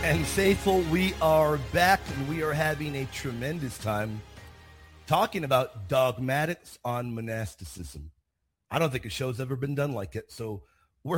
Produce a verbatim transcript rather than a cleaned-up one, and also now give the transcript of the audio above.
And faithful, we are back, and we are having a tremendous time talking about dogmatics on monasticism. I don't think a show's ever been done like it. So